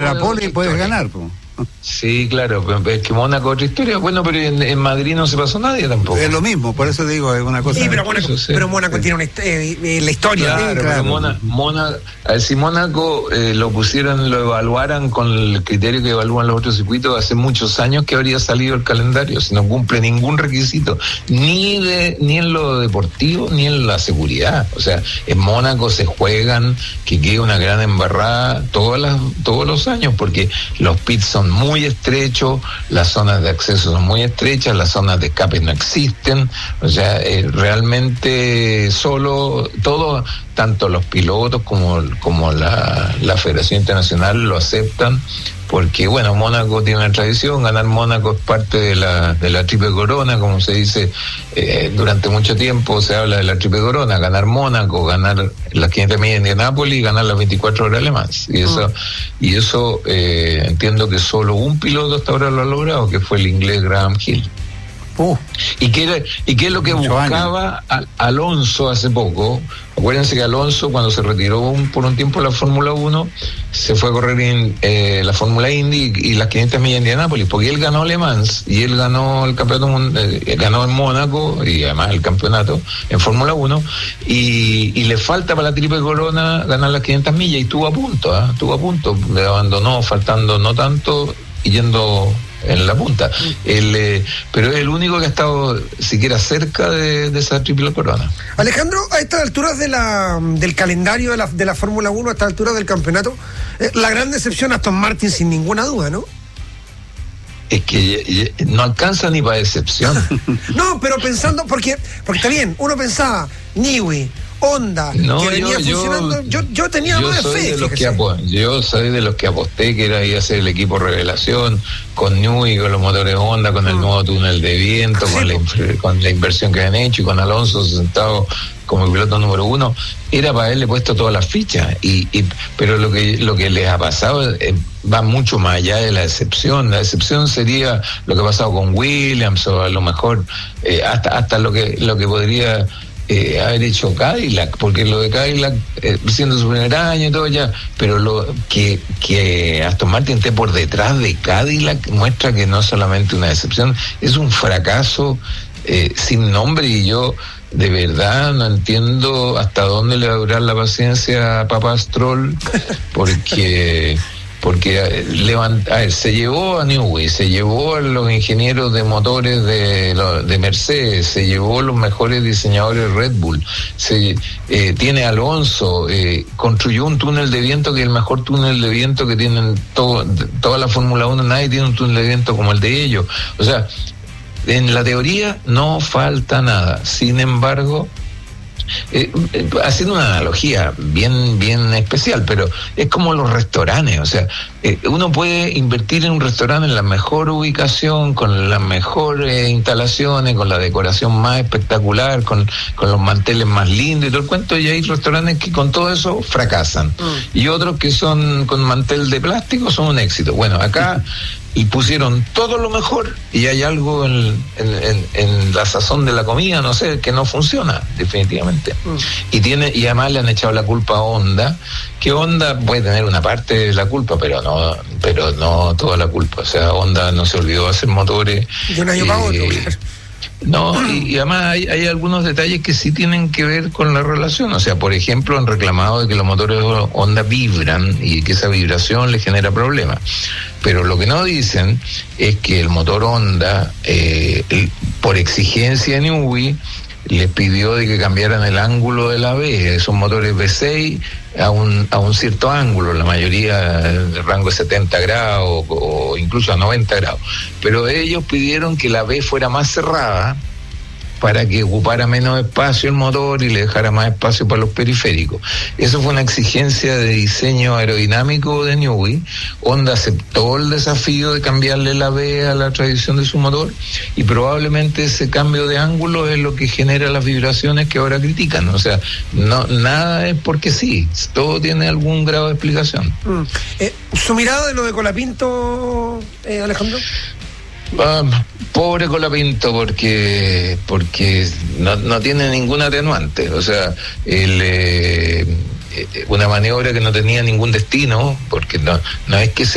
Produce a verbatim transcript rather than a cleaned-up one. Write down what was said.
la pole puedes ganar, pues. Sí, claro, es que Mónaco otra historia. Bueno, pero en, en Madrid no se pasó nadie tampoco. Es lo mismo, por eso digo, es una cosa. Sí, pero Mónaco, eso, sí. pero Mónaco Sí. tiene una, eh, eh, la historia. Claro, Sí, claro. pero Mónaco, Mónaco, a ver, si Mónaco eh, lo pusieran, lo evaluaran con el criterio que evalúan los otros circuitos, hace muchos años que habría salido el calendario, si no cumple ningún requisito, ni de ni en lo deportivo, ni en la seguridad. O sea, en Mónaco se juegan que quede una gran embarrada todas las, todos los años, porque los pits son muy estrechos, las zonas de acceso son muy estrechas, las zonas de escape no existen, o sea, eh, realmente solo todo, tanto los pilotos como, como la, la Federación Internacional lo aceptan, porque bueno, Mónaco tiene una tradición, ganar Mónaco es parte de la, de la triple corona, como se dice, eh, durante mucho tiempo se habla de la triple corona, ganar Mónaco, ganar las quinientas millas de Indianápolis y ganar las veinticuatro horas de Le Mans, y eso, mm. y eso eh, entiendo que solo un piloto hasta ahora lo ha logrado, que fue el inglés Graham Hill. Uh, ¿Y qué, era, ¿Y qué es lo que buscaba a, Alonso hace poco? Acuérdense que Alonso, cuando se retiró un, por un tiempo de la Fórmula uno, se fue a correr en eh, la Fórmula Indy y, y las quinientas millas de Indianápolis, porque él ganó Le Mans y él ganó el campeonato, eh, ganó en Mónaco y además el campeonato en Fórmula uno, y, y le falta para la triple corona ganar las quinientas millas y estuvo a punto, ¿eh? estuvo a punto, le abandonó faltando no tanto y yendo en la punta, el, eh, pero es el único que ha estado siquiera cerca de, de esa triple corona. Alejandro, a estas alturas de la, del calendario de la, de la Fórmula uno, a estas alturas del campeonato, eh, la gran decepción Aston Martin sin ninguna duda, ¿no? Es que no alcanza ni para decepción. No, pero pensando, porque, porque está bien, uno pensaba, Newey, Honda, no, que venía yo, funcionando, yo, yo, yo tenía yo más soy fe. De los que apo- yo soy de los que aposté que era ir a ser el equipo revelación, con Newey, con los motores Honda, con el mm. nuevo túnel de viento, sí, con, la, con la inversión que han hecho y con Alonso sentado como el piloto número uno, era para haberle puesto todas las fichas, y, y pero lo que lo que les ha pasado eh, va mucho más allá de la decepción. La decepción sería lo que ha pasado con Williams, o a lo mejor eh, hasta hasta lo que lo que podría Eh, haber hecho Cadillac, porque lo de Cadillac eh, siendo su primer año y todo ya, pero lo que, que Aston Martin esté por detrás de Cadillac muestra que no es solamente una decepción, es un fracaso eh, sin nombre, y yo de verdad no entiendo hasta dónde le va a durar la paciencia a Papá Stroll, porque porque levanta, a ver, se llevó a Newey, se llevó a los ingenieros de motores de, de Mercedes, se llevó a los mejores diseñadores Red Bull, se eh, tiene a Alonso, eh, construyó un túnel de viento que es el mejor túnel de viento que tienen todo, toda la Fórmula uno, nadie tiene un túnel de viento como el de ellos. O sea, en la teoría no falta nada, sin embargo, Eh, eh, haciendo una analogía bien bien especial, pero es como los restaurantes, o sea, eh, uno puede invertir en un restaurante en la mejor ubicación, con las mejores instalaciones, con la decoración más espectacular, con, con los manteles más lindos y todo el cuento, y hay restaurantes que con todo eso fracasan, mm. y otros que son con mantel de plástico son un éxito. Bueno, acá y pusieron todo lo mejor y hay algo en, en, en, en la sazón de la comida, no sé, que no funciona definitivamente. Mm. Y tiene y además le han echado la culpa a Honda, que Honda puede tener una parte de la culpa, pero no pero no toda la culpa. O sea, Honda no se olvidó de hacer motores. De un año para otro. No, y, y además hay, hay algunos detalles que sí tienen que ver con la relación. O sea, por ejemplo, han reclamado de que los motores Honda vibran y que esa vibración les genera problemas. Pero lo que no dicen es que el motor Honda, eh, el, por exigencia de Newey, les pidió de que cambiaran el ángulo de la B, esos motores V seis a un a un cierto ángulo, la mayoría de rango de setenta grados o incluso a noventa grados, pero ellos pidieron que la B fuera más cerrada para que ocupara menos espacio el motor y le dejara más espacio para los periféricos. Eso fue una exigencia de diseño aerodinámico de Newey. Honda aceptó el desafío de cambiarle la B a la tradición de su motor, y probablemente ese cambio de ángulo es lo que genera las vibraciones que ahora critican. O sea, no nada es porque sí, todo tiene algún grado de explicación. Mm. Eh, ¿Su mirada de lo de Colapinto, eh, Alejandro? Ah, pobre Colapinto, porque porque no, no tiene ningún atenuante. O sea, el, eh, una maniobra que no tenía ningún destino, porque no, no es que se